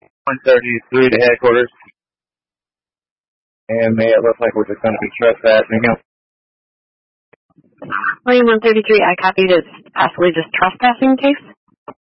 133 to headquarters. And may it look like we're just going to be trespassing. William 133, I copied as possibly just trespassing case.